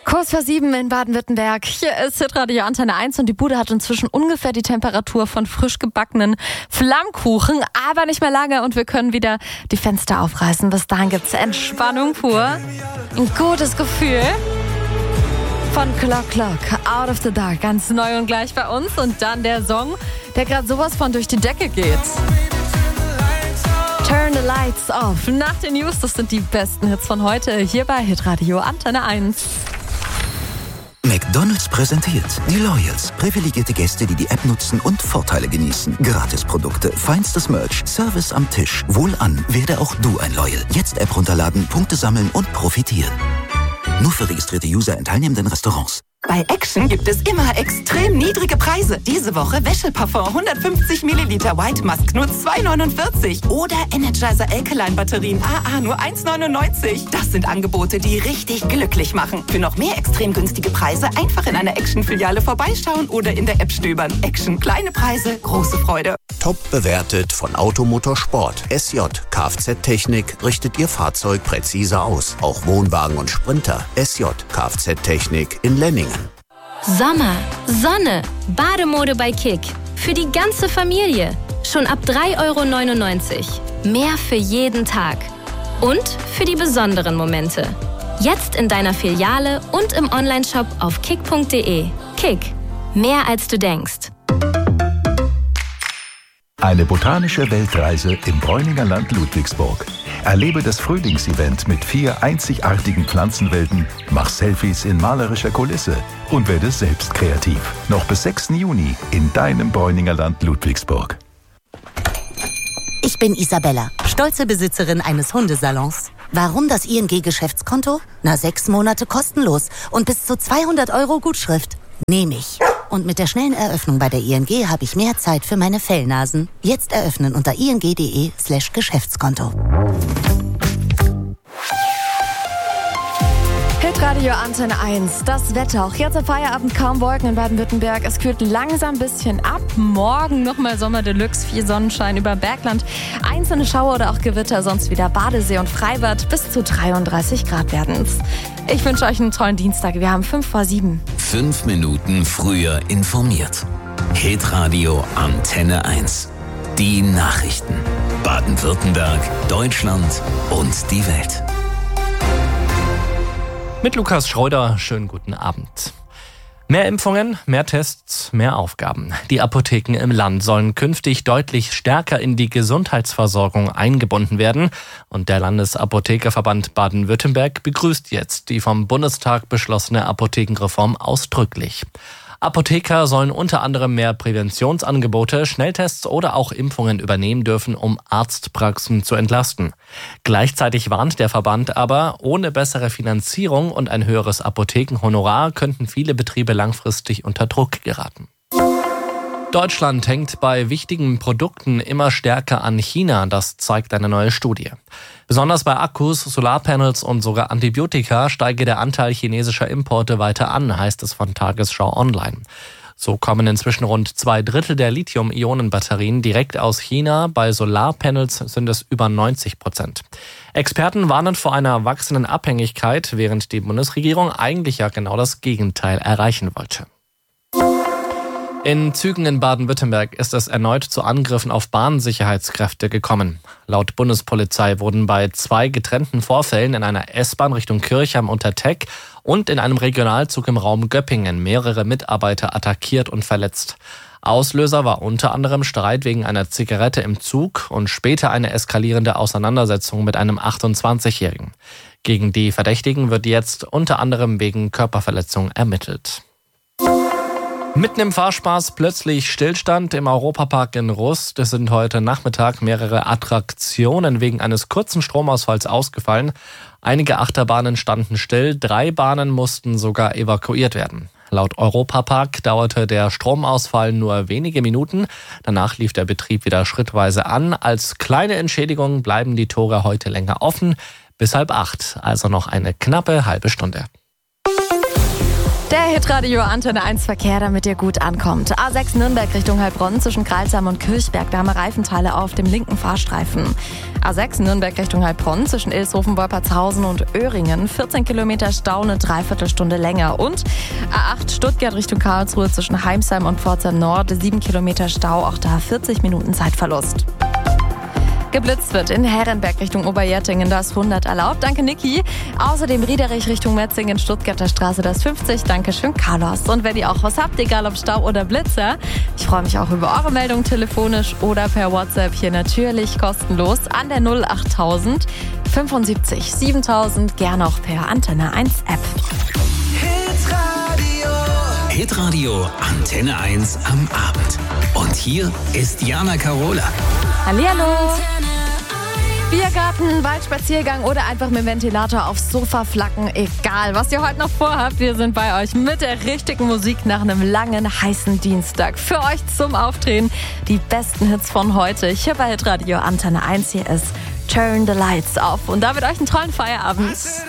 Kurz vor 7 in Baden-Württemberg. Hier ist Hitradio Antenne 1 und die Bude hat inzwischen ungefähr die Temperatur von frisch gebackenen Flammkuchen, aber nicht mehr lange und wir können wieder die Fenster aufreißen. Bis dahin gibt's Entspannung pur. Ein gutes Gefühl. Von Clock Clock, Out of the Dark, ganz neu und gleich bei uns. Und dann der Song, der gerade sowas von durch die Decke geht. Turn the Lights Off. Nach den News, das sind die besten Hits von heute, hier bei Hitradio Antenne 1. McDonald's präsentiert die Loyals. Privilegierte Gäste, die die App nutzen und Vorteile genießen. Gratisprodukte, feinstes Merch, Service am Tisch. Wohlan, werde auch du ein Loyal. Jetzt App runterladen, Punkte sammeln und profitieren. Nur für registrierte User in teilnehmenden Restaurants. Bei Action gibt es immer extrem niedrige Preise. Diese Woche Wäscheparfum 150 Milliliter White Musk nur 2,49. Oder Energizer Alkaline Batterien AA nur 1,99. Das sind Angebote, die richtig glücklich machen. Für noch mehr extrem günstige Preise einfach in einer Action-Filiale vorbeischauen oder in der App stöbern. Action, kleine Preise, große Freude. Top bewertet von Automotor Sport. SJ Kfz-Technik richtet Ihr Fahrzeug präzise aus. Auch Wohnwagen und Sprinter. SJ Kfz-Technik in Lenningen. Sommer, Sonne, Bademode bei Kick. Für die ganze Familie. Schon ab 3,99 €. Mehr für jeden Tag. Und für die besonderen Momente. Jetzt in deiner Filiale und im Onlineshop auf kick.de. Kick. Mehr als du denkst. Eine botanische Weltreise im Bräuninger Land Ludwigsburg. Erlebe das Frühlingsevent mit 4 einzigartigen Pflanzenwelten, mach Selfies in malerischer Kulisse und werde selbst kreativ. Noch bis 6. Juni in deinem Bräuninger Land Ludwigsburg. Ich bin Isabella, stolze Besitzerin eines Hundesalons. Warum das ING-Geschäftskonto? 6 Monate kostenlos und bis zu 200 € Gutschrift. Nehme ich. Und mit der schnellen Eröffnung bei der ING habe ich mehr Zeit für meine Fellnasen. Jetzt eröffnen unter ing.de/Geschäftskonto. Hitradio Antenne 1, das Wetter. Auch jetzt am Feierabend kaum Wolken in Baden-Württemberg. Es kühlt langsam ein bisschen ab. Morgen nochmal Sommer Deluxe, viel Sonnenschein über Bergland. Einzelne Schauer oder auch Gewitter, sonst wieder Badesee und Freibad. Bis zu 33 Grad werden's. Ich wünsche euch einen tollen Dienstag. Wir haben 5 vor 7. 5 Minuten früher informiert. Hitradio Antenne 1. Die Nachrichten. Baden-Württemberg, Deutschland und die Welt. Mit Lukas Schreuder, schönen guten Abend. Mehr Impfungen, mehr Tests, mehr Aufgaben. Die Apotheken im Land sollen künftig deutlich stärker in die Gesundheitsversorgung eingebunden werden. Und der Landesapothekerverband Baden-Württemberg begrüßt jetzt die vom Bundestag beschlossene Apothekenreform ausdrücklich. Apotheker sollen unter anderem mehr Präventionsangebote, Schnelltests oder auch Impfungen übernehmen dürfen, um Arztpraxen zu entlasten. Gleichzeitig warnt der Verband aber, ohne bessere Finanzierung und ein höheres Apothekenhonorar könnten viele Betriebe langfristig unter Druck geraten. Deutschland hängt bei wichtigen Produkten immer stärker an China, das zeigt eine neue Studie. Besonders bei Akkus, Solarpanels und sogar Antibiotika steige der Anteil chinesischer Importe weiter an, heißt es von Tagesschau Online. So kommen inzwischen rund 2/3 der Lithium-Ionen-Batterien direkt aus China, bei Solarpanels sind es über 90%. Experten warnen vor einer wachsenden Abhängigkeit, während die Bundesregierung eigentlich ja genau das Gegenteil erreichen wollte. In Zügen in Baden-Württemberg ist es erneut zu Angriffen auf Bahnsicherheitskräfte gekommen. Laut Bundespolizei wurden bei 2 getrennten Vorfällen in einer S-Bahn Richtung Kirchheim unter Teck und in einem Regionalzug im Raum Göppingen mehrere Mitarbeiter attackiert und verletzt. Auslöser war unter anderem Streit wegen einer Zigarette im Zug und später eine eskalierende Auseinandersetzung mit einem 28-Jährigen. Gegen die Verdächtigen wird jetzt unter anderem wegen Körperverletzung ermittelt. Mitten im Fahrspaß plötzlich Stillstand im Europapark in Rust. Es sind heute Nachmittag mehrere Attraktionen wegen eines kurzen Stromausfalls ausgefallen. Einige Achterbahnen standen still, 3 Bahnen mussten sogar evakuiert werden. Laut Europapark dauerte der Stromausfall nur wenige Minuten. Danach lief der Betrieb wieder schrittweise an. Als kleine Entschädigung bleiben die Tore heute länger offen, bis 7:30, also noch eine knappe halbe Stunde. Der Hitradio Antenne 1 Verkehr, damit ihr gut ankommt. A6 Nürnberg Richtung Heilbronn zwischen Kreilsheim und Kirchberg, da haben wir Reifenteile auf dem linken Fahrstreifen. A6 Nürnberg Richtung Heilbronn zwischen Ilshofen, Wolpertshausen und Öhringen, 14 Kilometer Stau, eine Dreiviertelstunde länger. Und A8 Stuttgart Richtung Karlsruhe zwischen Heimsheim und Pforzheim Nord, 7 Kilometer Stau, auch da 40 Minuten Zeitverlust. Geblitzt wird in Herrenberg Richtung Oberjertingen, da ist 100 erlaubt. Danke, Niki. Außerdem Riederich Richtung Metzingen, Stuttgarter Straße, da ist 50. Dankeschön, Carlos. Und wenn ihr auch was habt, egal ob Stau oder Blitzer, ich freue mich auch über eure Meldung telefonisch oder per WhatsApp hier natürlich kostenlos an der 08000 75 7000, gerne auch per Antenne 1 App. Hitradio Antenne 1 am Abend. Und hier ist Jana Karola. Hallihallo. Biergarten, Waldspaziergang oder einfach mit dem Ventilator aufs Sofa flacken. Egal, was ihr heute noch vorhabt, wir sind bei euch mit der richtigen Musik nach einem langen, heißen Dienstag. Für euch zum Aufdrehen die besten Hits von heute. Hier bei Hitradio Antenne 1. Hier ist Turn the Lights Off. Und damit euch einen tollen Feierabend.